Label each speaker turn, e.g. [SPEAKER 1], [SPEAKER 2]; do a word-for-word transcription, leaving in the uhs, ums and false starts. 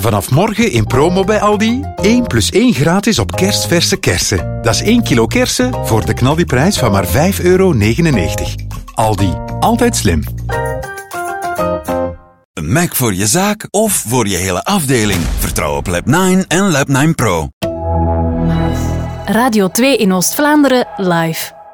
[SPEAKER 1] Vanaf morgen in promo bij Aldi. één plus één gratis op kerstverse kersen. Dat is één kilo kersen voor de knaldiprijs van maar vijf euro negenennegentig. Aldi. Altijd slim.
[SPEAKER 2] Een Mac voor je zaak of voor je hele afdeling. Vertrouw op Lab negen en Lab negen Pro.
[SPEAKER 3] Radio twee in Oost-Vlaanderen live.